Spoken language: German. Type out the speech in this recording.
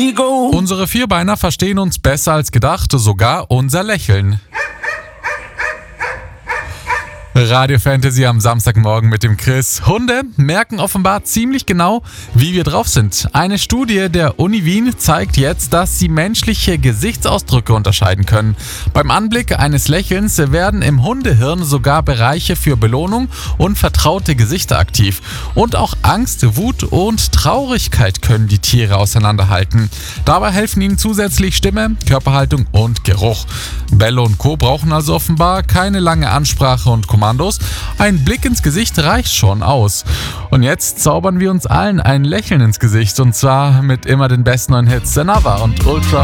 we go. Unsere Vierbeiner verstehen uns besser als gedacht, sogar unser Lächeln. Radio Fantasy am Samstagmorgen mit dem Chris. Hunde merken offenbar ziemlich genau, wie wir drauf sind. Eine Studie der Uni Wien zeigt jetzt, dass sie menschliche Gesichtsausdrücke unterscheiden können. Beim Anblick eines Lächelns werden im Hundehirn sogar Bereiche für Belohnung und vertraute Gesichter aktiv. Und auch Angst, Wut und Traurigkeit können die Tiere auseinanderhalten. Dabei helfen ihnen zusätzlich Stimme, Körperhaltung und Geruch. Bello und Co. brauchen also offenbar keine lange Ansprache und Kommandos. Ein Blick ins Gesicht reicht schon aus. Und jetzt zaubern wir uns allen ein Lächeln ins Gesicht. Und zwar mit immer den besten neuen Hits, Another und Ultra.